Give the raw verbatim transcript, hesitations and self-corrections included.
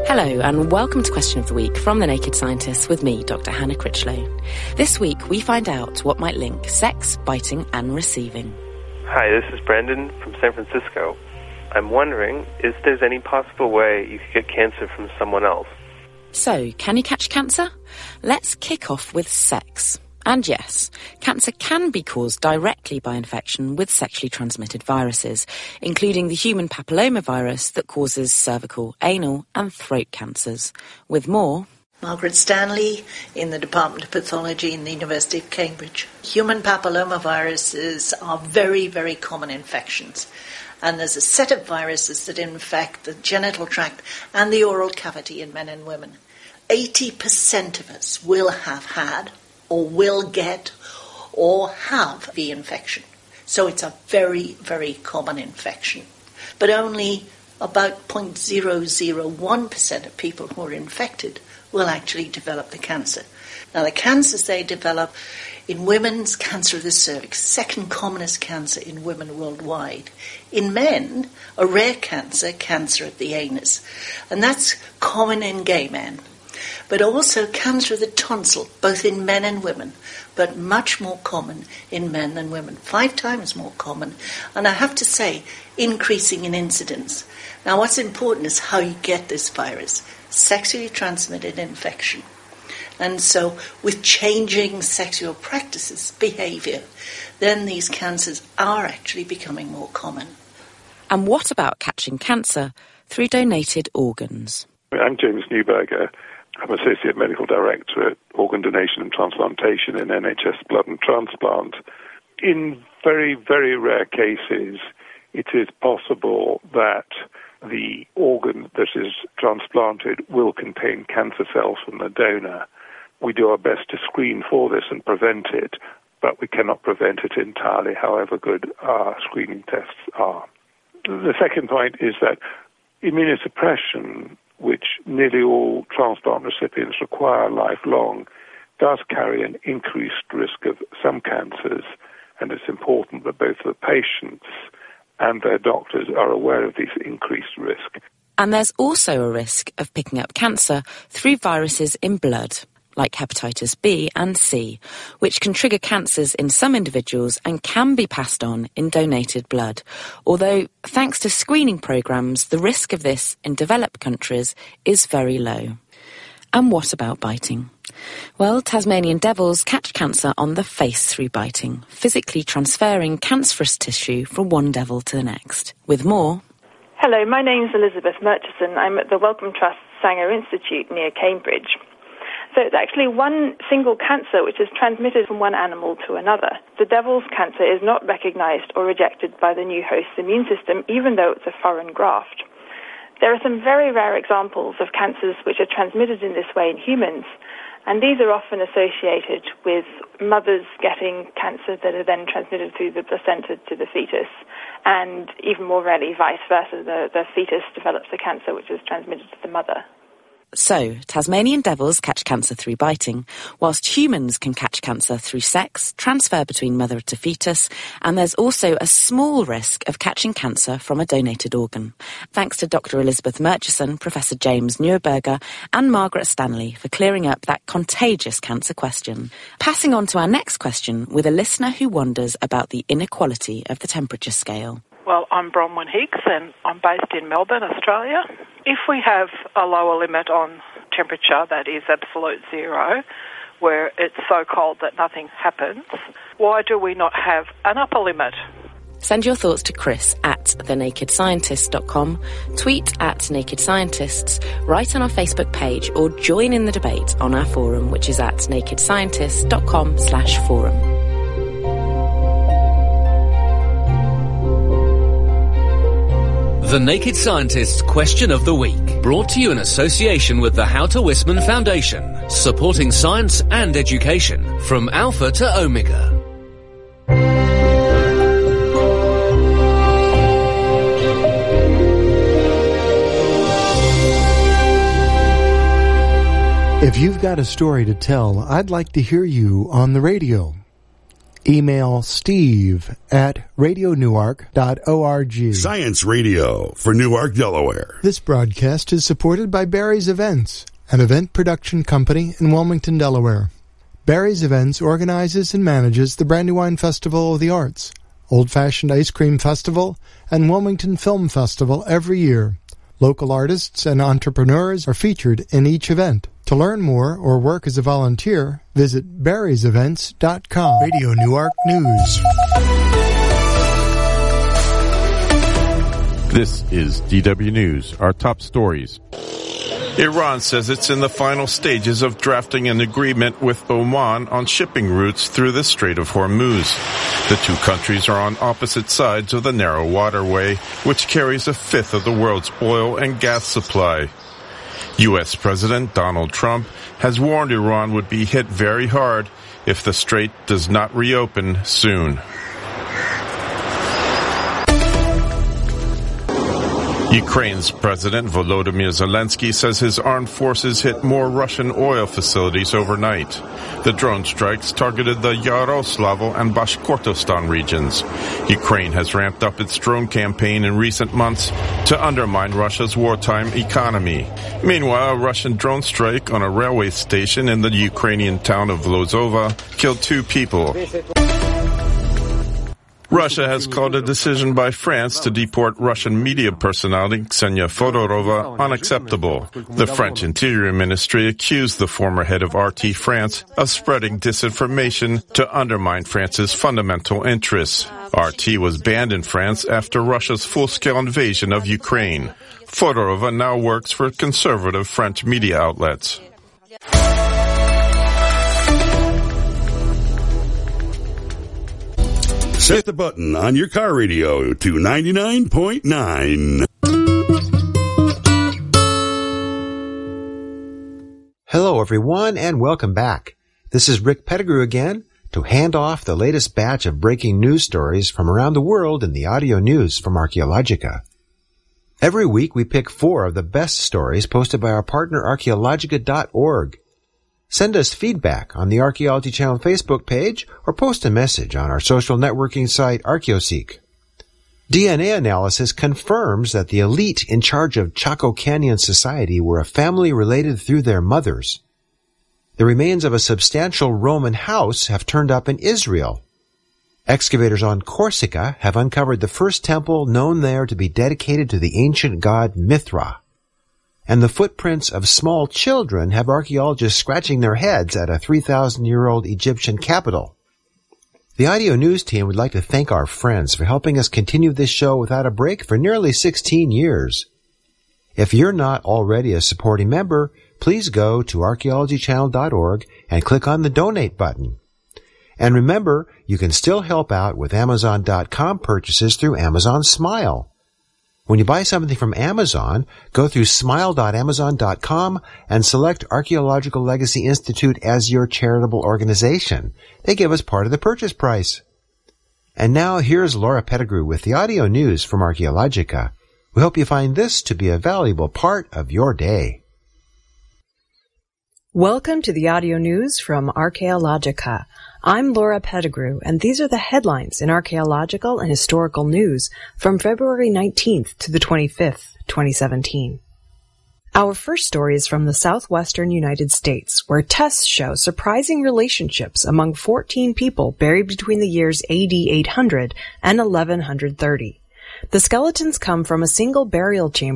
Hello and welcome to Question of the Week from The Naked Scientists with me, Doctor Hannah Critchlow. This week we find out what might link sex, biting and receiving. Hi, this is Brandon from San Francisco. I'm wondering if there's any possible way you could get cancer from someone else. So, can you catch cancer? Let's kick off with sex. And yes, cancer can be caused directly by infection with sexually transmitted viruses, including the human papillomavirus that causes cervical, anal and throat cancers. With more... Margaret Stanley in the Department of Pathology in the University of Cambridge. Human papillomaviruses are very, very common infections. And there's a set of viruses that infect the genital tract and the oral cavity in men and women. eighty percent of us will have had or will get or have the infection. So it's a very, very common infection. But only about zero point zero zero one percent of people who are infected will actually develop the cancer. Now, the cancers they develop in women's cancer of the cervix, second commonest cancer in women worldwide. In men, a rare cancer, cancer of the anus. And that's common in gay men. But also cancer of the tonsil, both in men and women, but much more common in men than women, five times more common. And I have to say, increasing in incidence. Now, what's important is how you get this virus, sexually transmitted infection. And so with changing sexual practices, behavior, then these cancers are actually becoming more common. And what about catching cancer through donated organs? I'm James Newberger. I'm Associate Medical Director at Organ Donation and Transplantation in N H S Blood and Transplant. In very, very rare cases, it is possible that the organ that is transplanted will contain cancer cells from the donor. We do our best to screen for this and prevent it, but we cannot prevent it entirely, however good our screening tests are. The second point is that immunosuppression, which nearly all transplant recipients require lifelong, does carry an increased risk of some cancers, and it's important that both the patients and their doctors are aware of this increased risk. And there's also a risk of picking up cancer through viruses in blood, like hepatitis B and C, which can trigger cancers in some individuals and can be passed on in donated blood. Although, thanks to screening programs, the risk of this in developed countries is very low. And what about biting? Well, Tasmanian devils catch cancer on the face through biting, physically transferring cancerous tissue from one devil to the next. With more... Hello, my name's Elizabeth Murchison. I'm at the Wellcome Trust Sanger Institute near Cambridge. So it's actually one single cancer which is transmitted from one animal to another. The devil's cancer is not recognized or rejected by the new host's immune system, even though it's a foreign graft. There are some very rare examples of cancers which are transmitted in this way in humans, and these are often associated with mothers getting cancer that are then transmitted through the placenta to the fetus, and even more rarely vice versa, the, the fetus develops the cancer which is transmitted to the mother. So, Tasmanian devils catch cancer through biting, whilst humans can catch cancer through sex, transfer between mother to fetus, and there's also a small risk of catching cancer from a donated organ. Thanks to Doctor Elizabeth Murchison, Professor James Newberger, and Margaret Stanley for clearing up that contagious cancer question. Passing on to our next question with a listener who wonders about the inequality of the temperature scale. Well, I'm Bronwyn Higgs and I'm based in Melbourne, Australia. If we have a lower limit on temperature that is absolute zero, where it's so cold that nothing happens, why do we not have an upper limit? Send your thoughts to Chris at the naked scientist dot com, tweet at Naked Scientists, write on our Facebook page, or join in the debate on our forum, which is at naked scientist dot com slash forum. The Naked Scientist's Question of the Week, brought to you in association with the Houter Wisman Foundation, supporting science and education from Alpha to Omega. If you've got a story to tell, I'd like to hear you on the radio. Email steve at radio newark dot org. Science Radio for Newark, Delaware. This broadcast is supported by Barry's Events, an event production company in Wilmington, Delaware. Barry's Events organizes and manages the Brandywine Festival of the Arts, Old Fashioned Ice Cream Festival, and Wilmington Film Festival every year. Local artists and entrepreneurs are featured in each event. To learn more or work as a volunteer, visit barrys events dot com. Radio Newark News. This is D W News, our top stories. Iran says it's in the final stages of drafting an agreement with Oman on shipping routes through the Strait of Hormuz. The two countries are on opposite sides of the narrow waterway, which carries a fifth of the world's oil and gas supply. U S President Donald Trump has warned Iran would be hit very hard if the strait does not reopen soon. Ukraine's President Volodymyr Zelensky says his armed forces hit more Russian oil facilities overnight. The drone strikes targeted the Yaroslavl and Bashkortostan regions. Ukraine has ramped up its drone campaign in recent months to undermine Russia's wartime economy. Meanwhile, a Russian drone strike on a railway station in the Ukrainian town of Vlozova killed two people. Russia has called a decision by France to deport Russian media personality Ksenia Fodorova unacceptable. The French Interior Ministry accused the former head of R T France of spreading disinformation to undermine France's fundamental interests. R T was banned in France after Russia's full-scale invasion of Ukraine. Fodorova now works for conservative French media outlets. Set the button on your car radio to ninety-nine point nine. Hello, everyone, and welcome back. This is Rick Pettigrew again to hand off the latest batch of breaking news stories from around the world in the audio news from Archaeologica. Every week, we pick four of the best stories posted by our partner, archaeologica dot org. Send us feedback on the Archaeology Channel Facebook page or post a message on our social networking site, ArchaeoSeek. D N A analysis confirms that the elite in charge of Chaco Canyon society were a family related through their mothers. The remains of a substantial Roman house have turned up in Israel. Excavators on Corsica have uncovered the first temple known there to be dedicated to the ancient god Mithra. And the footprints of small children have archaeologists scratching their heads at a three thousand year old Egyptian capital. The audio news team would like to thank our friends for helping us continue this show without a break for nearly sixteen years. If you're not already a supporting member, please go to archaeology channel dot org and click on the donate button. And remember, you can still help out with amazon dot com purchases through Amazon Smile. When you buy something from Amazon, go through smile dot amazon dot com and select Archaeological Legacy Institute as your charitable organization. They give us part of the purchase price. And now here's Laura Pettigrew with the audio news from Archaeologica. We hope you find this to be a valuable part of your day. Welcome to the audio news from Archaeologica. I'm Laura Pettigrew, and these are the headlines in archaeological and historical news from February nineteenth to the twenty-fifth, twenty seventeen. Our first story is from the southwestern United States, where tests show surprising relationships among fourteen people buried between the years A D eight hundred and eleven thirty. The skeletons come from a single burial chamber